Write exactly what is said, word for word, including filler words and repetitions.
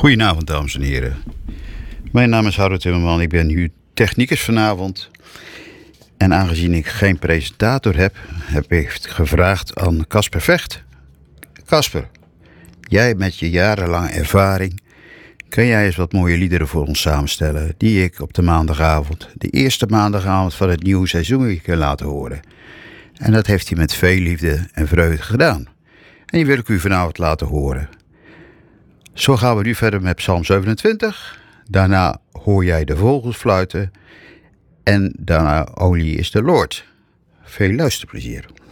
Goedenavond, dames en heren. Mijn naam is Harold Timmerman, ik ben uw technicus vanavond. En aangezien ik geen presentator heb, heb ik gevraagd aan Casper Vecht. Casper, jij met je jarenlange ervaring, kun jij eens wat mooie liederen voor ons samenstellen, die ik op de maandagavond, de eerste maandagavond van het nieuwe seizoen, kan laten horen. En dat heeft hij met veel liefde en vreugde gedaan. En die wil ik u vanavond laten horen. Zo gaan we nu verder met Psalm zevenentwintig. Daarna hoor jij de vogels fluiten. En daarna Holy is the Lord. Veel luisterplezier.